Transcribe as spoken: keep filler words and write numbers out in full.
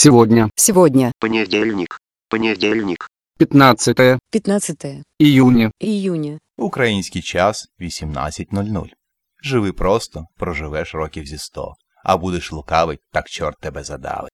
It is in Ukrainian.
Сегодня. Сегодня. Понедельник. Понедельник. пятнадцатое пятнадцатое июня. июня. Український час вісімнадцять нуль нуль. Живи просто, проживеш років зі сто. А будеш лукавить, так чорт тебе задавить.